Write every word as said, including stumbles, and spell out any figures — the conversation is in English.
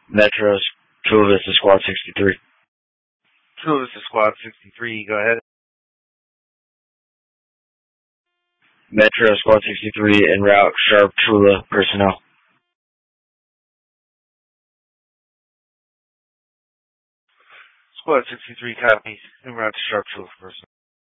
Metros, Chula Vista Squad sixty-three. Chula Vista Squad sixty-three, go ahead. Metro Squad sixty-three en route, Sharp Chula personnel. Squad sixty-three copies, en route to Sharp Chula personnel.